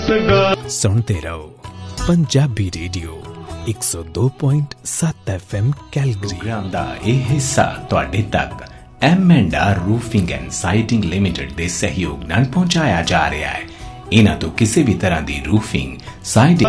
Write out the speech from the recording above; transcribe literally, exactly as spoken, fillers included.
सुनते रहो पंजाबी रेडियो एक सौ दो पॉइंट सात एफ एम कैलगरी। प्रोग्राम दा ਇਹ ਹਿੱਸਾ ਤੁਹਾਡੇ ਤੱਕ M and R roofing and ਸਾਈਟਿੰਗ limited ਦੇ ਸਹਿਯੋਗ ਨਾਲ ਪਹੁੰਚਾਇਆ ਜਾ ਰਿਹਾ ਹੈ। ਇਹਨਾਂ ਤੋਂ ਕਿਸੇ ਵੀ ਤਰ੍ਹਾਂ ਦੀ ਰੂਫਿੰਗ ਸਾਈਟਿੰਗ